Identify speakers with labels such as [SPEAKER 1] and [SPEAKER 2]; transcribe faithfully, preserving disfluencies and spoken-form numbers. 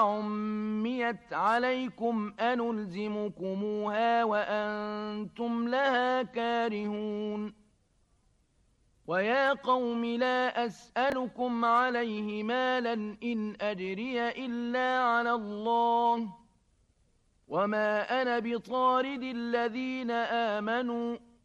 [SPEAKER 1] عميت عليكم أنلزمكموها وأنتم لها كارهون ويا قوم لا أسألكم عليه مالا إن أجري إلا على الله وما أنا بطارد الذين آمنوا